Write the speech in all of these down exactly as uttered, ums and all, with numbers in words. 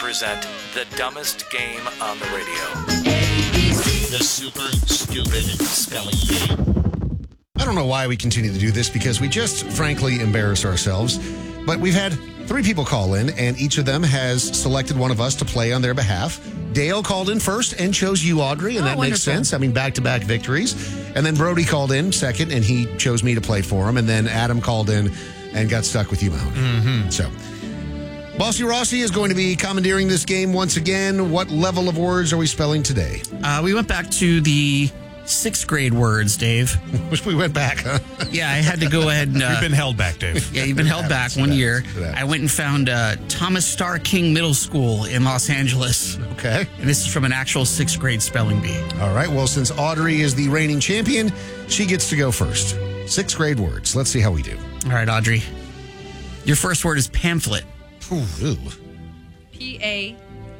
present the dumbest game on the radio. The super stupid spelling bee. I don't know why we continue to do this because we just frankly embarrass ourselves. But we've had three people call in, and each of them has selected one of us to play on their behalf. Dale called in first and chose you, Audrey, and oh, that wonderful. makes sense. I mean, back-to-back victories. And then Brody called in second, and he chose me to play for him. And then Adam called in and got stuck with you, Mahoney. Mm-hmm. So, Bossy Rossi is going to be commandeering this game once again. What level of words are we spelling today? Uh, we went back to the sixth grade words, Dave. Wish we went back, huh? Yeah, I had to go ahead and... Uh, You've been held back, Dave. Yeah, you've been held back one year. I went and found uh, Thomas Starr King Middle School in Los Angeles. Okay. And this is from an actual sixth grade spelling bee. All right. Well, since Audrey is the reigning champion, she gets to go first. Sixth grade words. Let's see how we do. All right, Audrey. Your first word is pamphlet. Ooh. P A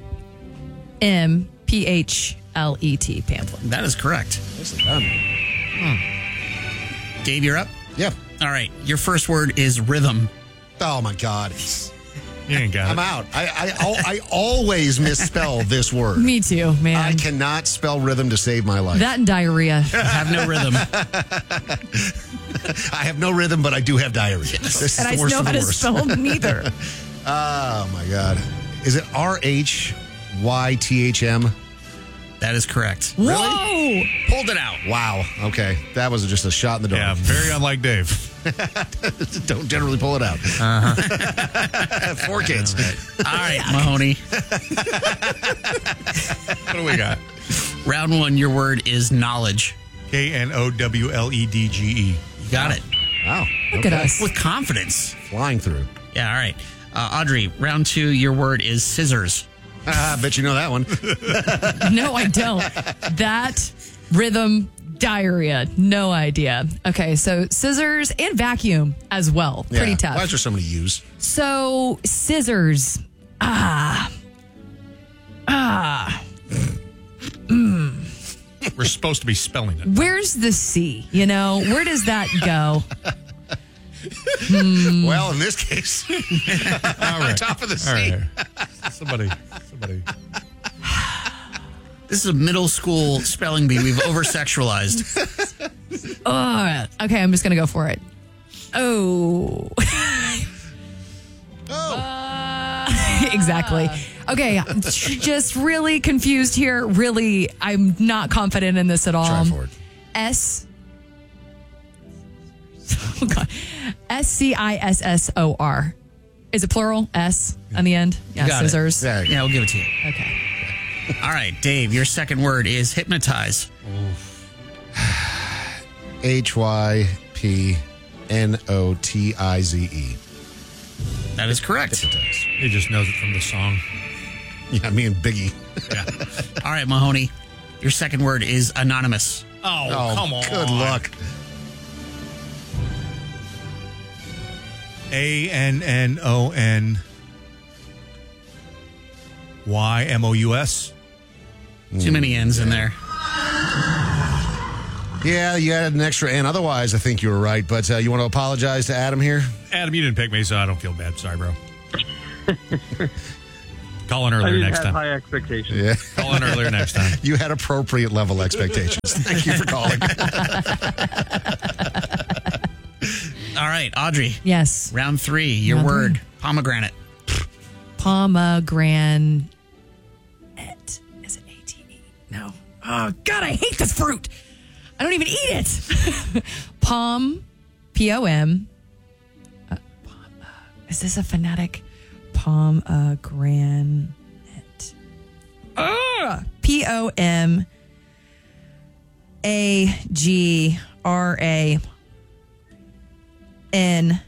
M P H L E T, pamphlet. That is correct. Nicely done. Hmm. Dave, you're up? Yep. All right. Your first word is rhythm. Oh, my God. You ain't got it. I'm out. I, I, I always misspell this word. Me too, man. I cannot spell rhythm to save my life. That and diarrhea. I have no rhythm. I have no rhythm, but I do have diarrhea. This is and the I worst know of how the to worst. spell neither. Oh, my God. Is it R H Y T H M? That is correct. Whoa! Pulled it out. Wow. Okay. That was just a shot in the dark. Yeah, very unlike Dave. Don't generally pull it out. Uh-huh. Four kids. All right, Mahoney. What do we got? Round one, your word is knowledge. K N O W L E D G E. You got it. Wow. Look at us. With confidence. Flying through. Yeah, all right. Uh, Audrey, round two, your word is scissors. I bet you know that one. No, I don't. That, rhythm, diarrhea. No idea. Okay, so scissors and vacuum as well. Pretty Yeah. tough. Why is there so many U's? So, scissors. Ah. Ah. We're supposed to be spelling it. Where's the C? You know, where does that go? Well, in this case, All right. top of the All C. right. Somebody, somebody. This is a middle school spelling bee we've over-sexualized. Oh, okay, I'm just going to go for it. Oh. Oh. Uh, exactly. Okay, just really confused here. Really, I'm not confident in this at all. Try for it. S. Oh, God. S C I S S O R. Is it plural? S on the end? Yeah, got it. scissors. Yeah. Yeah, we'll give it to you. Okay. All right, Dave, your second word is hypnotize. H Y P N O T I Z E. That is correct. He just knows it from the song. Yeah, me and Biggie. Yeah. All right, Mahoney, your second word is anonymous. Oh, Oh, come on. good luck. A N N O N Y M O U S. Too many N's in there. Yeah, you added an extra N. Otherwise, I think you were right. But uh, you want to apologize to Adam here? Adam, you didn't pick me, so I don't feel bad. Sorry, bro. Call in I earlier didn't next have time. high expectations. Yeah. Call in earlier next time. You had appropriate level expectations. Thank you for calling. All right, Audrey, Yes. round three, your Round word, three. pomegranate. Pomegranate. Is it A T E? No. Oh, God, I hate this fruit. I don't even eat it. Pom, P O M. Uh, pom, uh, is this a phonetic? Pomegranate. Uh, P O M A G R A N.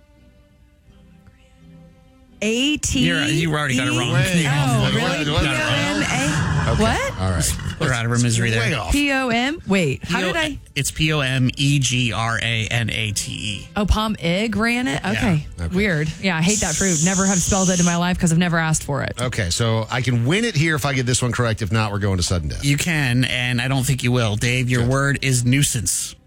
A T. You're, you already got it wrong. Wait. Oh, Wait, really? wait, P O wait, M A. Okay. What? All right. Put her out of her misery Way there. off. P O M. Wait, how did I? It's P O M E G R A N A T E. Oh, pomegranate. Okay. Yeah. Okay. Weird. Yeah, I hate that fruit. Never have spelled it in my life because I've never asked for it. Okay, so I can win it here if I get this one correct. If not, we're going to sudden death. You can, and I don't think you will. Dave, your Good. word is nuisance.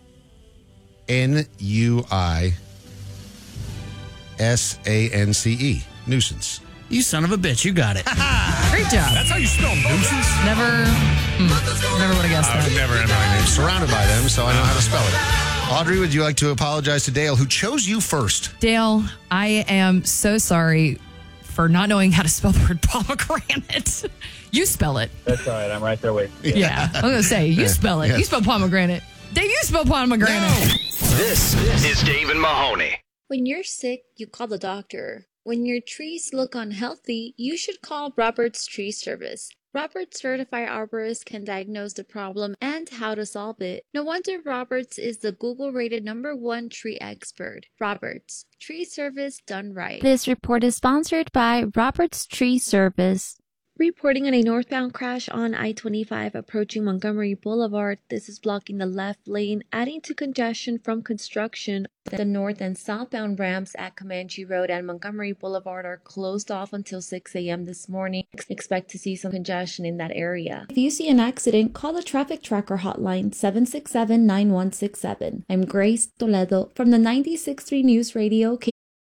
N U I S A N C E. Nuisance. You son of a bitch. You got it. Great job. That's how you spell nuisance? Never, hmm, never would have guessed I've that. never in my name. Surrounded by them, so I know how to spell it. Audrey, would you like to apologize to Dale, who chose you first? Dale, I am so sorry for not knowing how to spell the word pomegranate. You spell it. That's all right. I'm right there waiting. Yeah, I was going to say, you spell it. Yes. You spell pomegranate. Dave, you spell pomegranate. This is Dave and Mahoney. When you're sick, you call the doctor. When your trees look unhealthy, you should call Roberts Tree Service. Roberts Certified Arborists can diagnose the problem and how to solve it. No wonder Roberts is the Google-rated number one tree expert. Roberts, tree service done right. This report is sponsored by Roberts Tree Service. Reporting on a northbound crash on I twenty-five approaching Montgomery Boulevard. This is blocking the left lane, adding to congestion from construction. The north and southbound ramps at Comanche Road and Montgomery Boulevard are closed off until six a.m. this morning. Expect to see some congestion in that area. If you see an accident, call the Traffic Tracker hotline seven six seven, nine one six seven. I'm Grace Toledo from the ninety-six point three News Radio.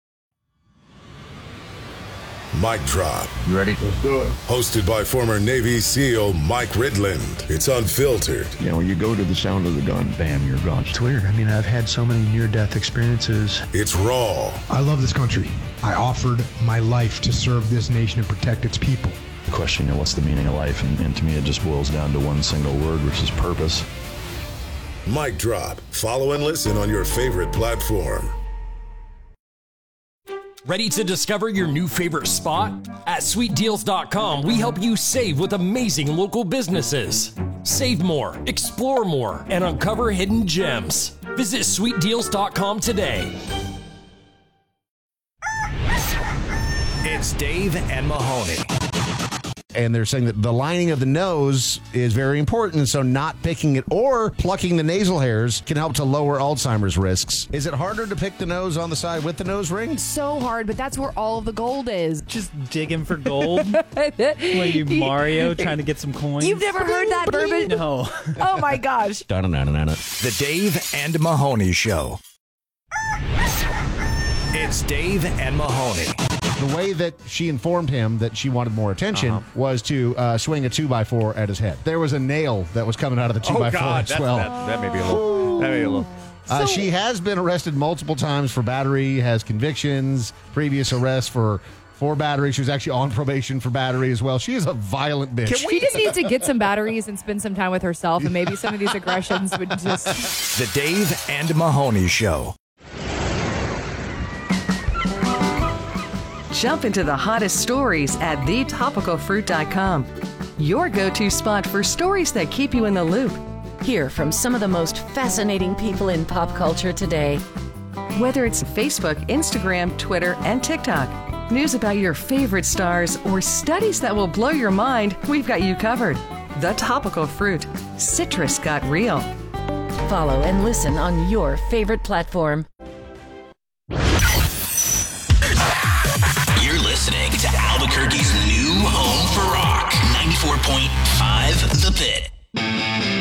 Mic Drop. You ready? Let's do it. Hosted by former Navy SEAL Mike Ridland. It's unfiltered. You know, when you go to the sound of the gun, bam, you're gone. It's weird. I mean, I've had so many near-death experiences. It's raw. I love this country. I offered my life to serve this nation and protect its people. The question, you know, what's the meaning of life? And, and to me, it just boils down to one single word, which is purpose. Mic Drop. Follow and listen on your favorite platform. Ready to discover your new favorite spot? At sweet deals dot com, we help you save with amazing local businesses. Save more, explore more, and uncover hidden gems. Visit sweet deals dot com today. It's Dave and Mahoney. And they're saying that the lining of the nose is very important, so not picking it or plucking the nasal hairs can help to lower Alzheimer's risks. Is it harder to pick the nose on the side with the nose ring? So hard, but that's where all of the gold is. Just digging for gold? What are you, Mario, trying to get some coins? You've never heard that, Bourbon? No. Oh, my gosh. The Dave and Mahoney Show. It's Dave and Mahoney. The way that she informed him that she wanted more attention Uh-huh. was to uh, swing a two by four at his head. There was a nail that was coming out of the two Oh, by four God, as that's- well. that- that may be a little- that may be a little- Uh, So- she has been arrested multiple times for battery, has convictions, previous arrests for for battery. She was actually on probation for battery as well. She is a violent bitch. She just needs to get some batteries and spend some time with herself, and maybe some of these aggressions would just... The Dave and Mahoney Show. Jump into the hottest stories at the topical fruit dot com. Your go-to spot for stories that keep you in the loop. Hear from some of the most fascinating people in pop culture today. Whether it's Facebook, Instagram, Twitter, and TikTok, news about your favorite stars, or studies that will blow your mind, we've got you covered. The Topical Fruit. Citrus got real. Follow and listen on your favorite platform. You're listening to Albuquerque's new home for rock, ninety-four point five The Pit.